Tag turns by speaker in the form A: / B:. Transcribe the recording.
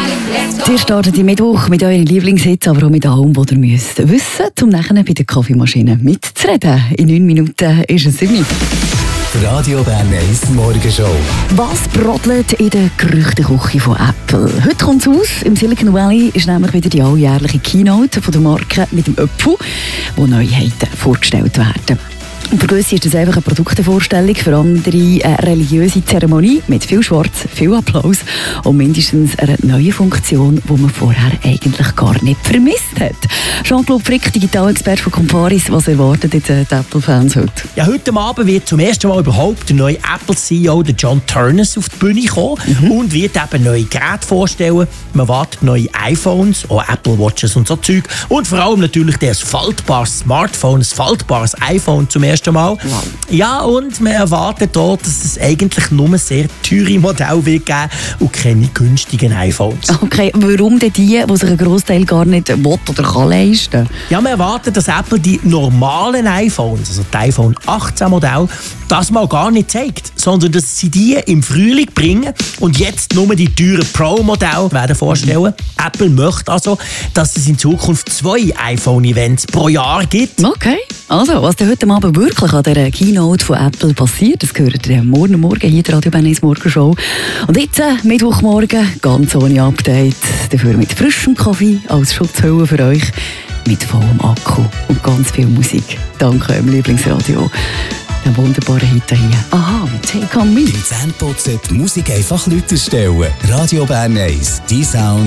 A: Ihr startet am Mittwoch mit euren Lieblingshits, aber auch mit allem, was ihr müsst wissen, um nachher bei der Kaffeemaschine mitzureden. In 9 Minuten ist es 7.
B: Radio Bern 1 Morgenshow.
A: Was brodelt in der Gerüchteküche von Apple? Heute kommt es aus. Im Silicon Valley ist nämlich wieder die alljährliche Keynote von der Marke mit dem Apfel, wo Neuheiten vorgestellt werden. Und für gewisse ist das einfach eine Produktevorstellung, für andere eine religiöse Zeremonie mit viel Schwarz, viel Applaus und mindestens einer neuen Funktion, die man vorher eigentlich gar nicht vermisst hat. Jean-Claude Frick, Digitalexperte von Comparis, was erwartet jetzt die Apple-Fans heute?
C: Ja, heute Abend wird zum ersten Mal überhaupt der neue Apple-CEO, der John Ternus, auf die Bühne kommen und wird eben neue Geräte vorstellen. Man wartet neue iPhones, auch Apple Watches und so Zeug. Und vor allem natürlich das faltbares Smartphone, das faltbares iPhone zum ersten Mal. Wow. Ja, und man erwartet auch, dass es eigentlich nur sehr teure Modelle wird geben und keine günstigen iPhones.
A: Okay, warum denn die sich einen Grossteil gar nicht will oder kann leisten?
C: Ja, man erwartet, dass Apple die normalen iPhones, also die iPhone 18 Modell, das mal gar nicht zeigt, sondern dass sie die im Frühling bringen und jetzt nur die teuren Pro-Modelle werden vorstellen. Apple möchte also, dass es in Zukunft 2 iPhone-Events pro Jahr gibt.
A: Okay, also was denn heute Abend wirklich an der Keynote von Apple passiert, das gehört ihr morgen hier in der Radio Bern 1 Morgenshow. Und jetzt, Mittwochmorgen, ganz ohne Update, dafür mit frischem Kaffee als Schutzhülle für euch, mit vollem Akku und ganz viel Musik. Danke eurem Lieblingsradio. Ein wunderbarer Hit hier. Aha, Take On Me.
B: Im Zähneputzen die Musik einfach lauter stellen. Radio Bern 1, die Sound.